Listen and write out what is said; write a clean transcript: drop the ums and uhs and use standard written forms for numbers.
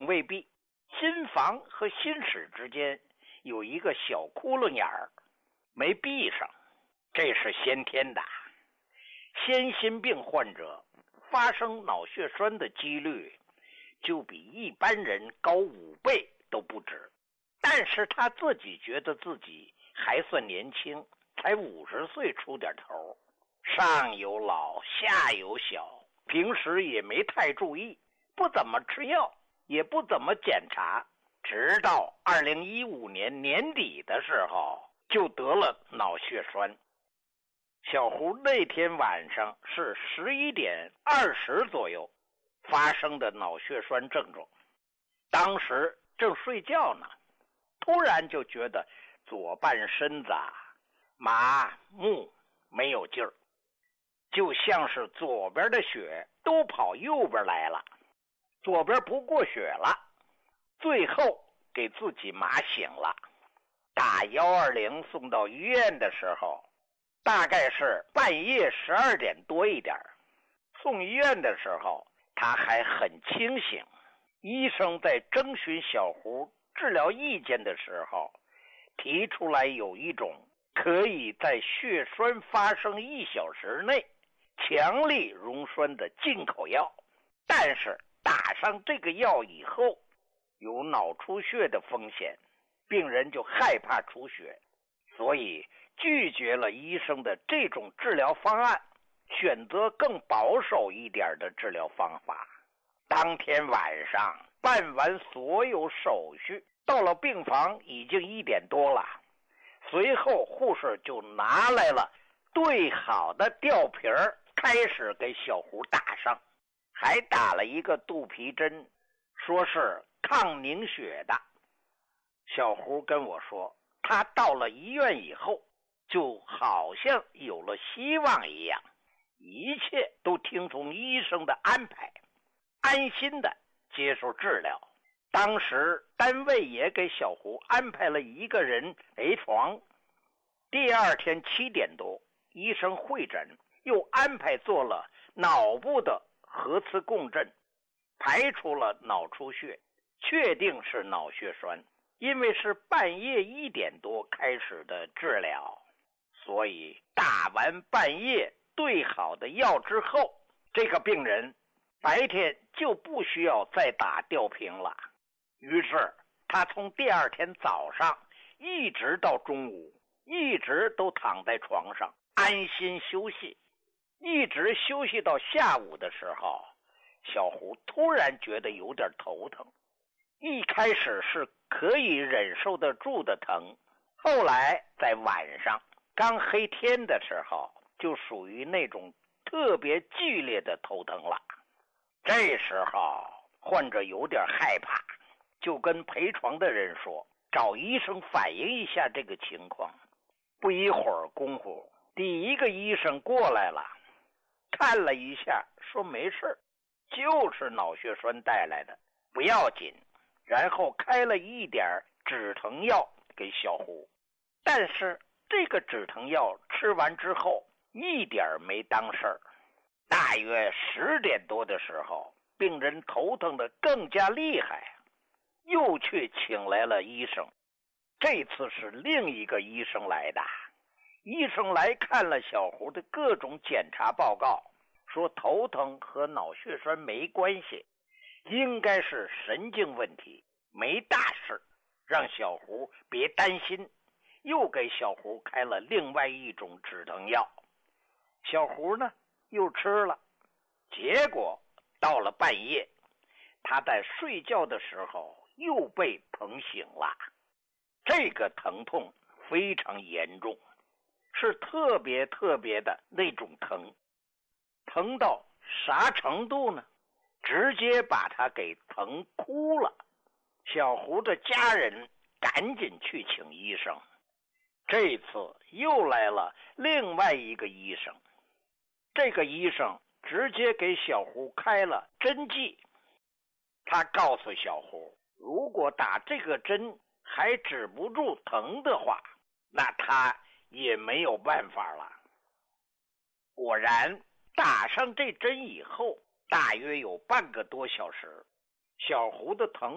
未闭，心房和心室之间有一个小窟窿眼儿，没闭上，这是先天的。先心病患者发生脑血栓的几率就比一般人高5倍都不止，但是他自己觉得自己还算年轻，才50岁出点头，上有老下有小，平时也没太注意，不怎么吃药，也不怎么检查，直到2015年年底的时候就得了脑血栓。小胡那天晚上是11点20左右发生的脑血栓症状，当时正睡觉呢，突然就觉得左半身子麻木没有劲儿，就像是左边的血都跑右边来了，左边不过血了，最后给自己麻醒了。打120送到医院的时候大概是半夜12点多一点，送医院的时候他还很清醒。医生在征询小胡治疗意见的时候提出来有一种可以在血栓发生1小时内强力溶栓的进口药，但是打上这个药以后有脑出血的风险，病人就害怕出血，所以拒绝了医生的这种治疗方案，选择更保守一点的治疗方法。当天晚上办完所有手续，到了病房已经1点多了，随后护士就拿来了兑好的吊瓶儿，开始给小胡打上，还打了一个肚皮针，说是抗凝血的。小胡跟我说，他到了医院以后就好像有了希望一样，一切都听从医生的安排，安心的接受治疗。当时单位也给小胡安排了一个人陪床。第二天7点多，医生会诊，又安排做了脑部的核磁共振，排除了脑出血，确定是脑血栓。因为是半夜1点多开始的治疗，所以打完半夜兑好的药之后，这个病人白天就不需要再打吊瓶了。于是他从第二天早上一直到中午，一直都躺在床上安心休息，一直休息到下午的时候，小胡突然觉得有点头疼。一开始是可以忍受得住的疼，后来在晚上刚黑天的时候就属于那种特别剧烈的头疼了。这时候患者有点害怕，就跟陪床的人说找医生反映一下这个情况。不一会儿功夫，第一个医生过来了，看了一下说没事，就是脑血栓带来的，不要紧，然后开了一点止疼药给小胡。但是这个止疼药吃完之后一点没当事儿。大约10点多的时候，病人头疼的更加厉害，又去请来了医生。这次是另一个医生来的，医生来看了小胡的各种检查报告，说头疼和脑血栓没关系，应该是神经问题，没大事，让小胡别担心，又给小胡开了另外一种止疼药。小胡呢又吃了，结果到了半夜，他在睡觉的时候又被疼醒了。这个疼痛非常严重，是特别的那种疼，疼到啥程度呢？直接把他给疼哭了。小胡的家人赶紧去请医生，这次又来了另外一个医生。这个医生直接给小胡开了针剂，他告诉小胡，如果打这个针还止不住疼的话，那他也没有办法了。果然打上这针以后，大约有半个多小时，小胡的疼